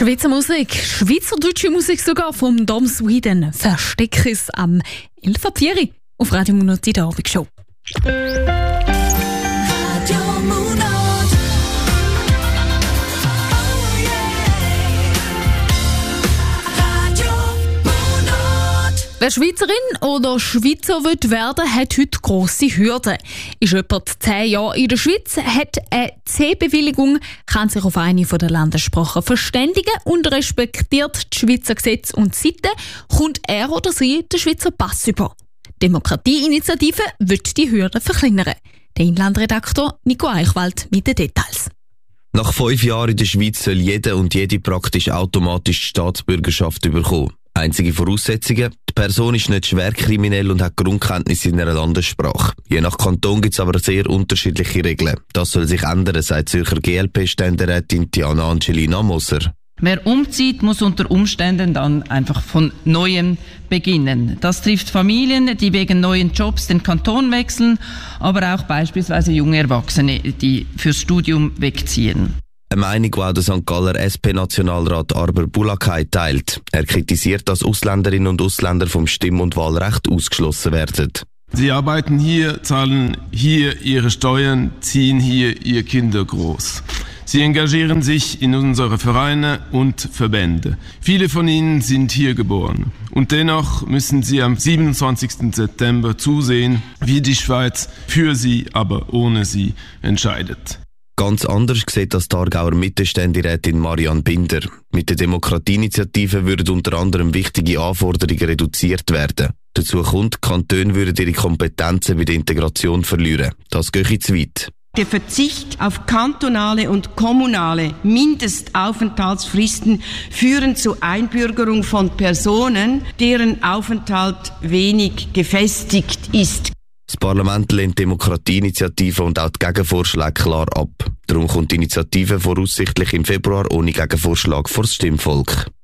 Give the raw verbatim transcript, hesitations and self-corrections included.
Schweizer Musik, schweizerdeutsche Musik sogar vom Dom Sweden. Versteck es am elf Uhr vier auf Radio Monat in der Abendshow. Radio Monat. Oh yeah. Radio Monat. Wer Schweizerin oder Schweizer wird werden, hat heute grosse Hürden. Ist jemand zehn Jahre in der Schweiz, hat eine C-Bewilligung, kann sich auf eine der Landessprachen verständigen und respektiert die Schweizer Gesetze und Sitten, kommt er oder sie den Schweizer Pass über. Die Demokratieinitiative wird die Hürden verkleinern. Der Inlandredaktor Nico Eichwald mit den Details. Nach fünf Jahren in der Schweiz soll jeder und jede praktisch automatisch die Staatsbürgerschaft bekommen. Einzige Voraussetzungen: die Person ist nicht schwerkriminell und hat Grundkenntnisse in einer Landessprache. Je nach Kanton gibt es aber sehr unterschiedliche Regeln. Das soll sich ändern, sagt Zürcher G L P-Ständerätin Diana Angelina Moser. Wer umzieht, muss unter Umständen dann einfach von Neuem beginnen. Das trifft Familien, die wegen neuen Jobs den Kanton wechseln, aber auch beispielsweise junge Erwachsene, die fürs Studium wegziehen. Eine Meinung, die auch der Sankt Galler S P-Nationalrat Arber Bulakai teilt. Er kritisiert, dass Ausländerinnen und Ausländer vom Stimm- und Wahlrecht ausgeschlossen werden. Sie arbeiten hier, zahlen hier ihre Steuern, ziehen hier ihre Kinder groß. Sie engagieren sich in unsere Vereine und Verbände. Viele von ihnen sind hier geboren. Und dennoch müssen sie am siebenundzwanzigsten September zusehen, wie die Schweiz für sie, aber ohne sie entscheidet. Ganz anders sieht das die Aargauer Mittelständerätin Marianne Binder. Mit der Demokratieinitiative würden unter anderem wichtige Anforderungen reduziert werden. Dazu kommt, die Kantone würden ihre Kompetenzen bei der Integration verlieren. Das gehe zu weit. Der Verzicht auf kantonale und kommunale Mindestaufenthaltsfristen führen zur Einbürgerung von Personen, deren Aufenthalt wenig gefestigt ist. Das Parlament lehnt die Demokratieinitiative und auch die Gegenvorschläge klar ab. Darum kommt die Initiative voraussichtlich im Februar ohne Gegenvorschlag vor das Stimmvolk.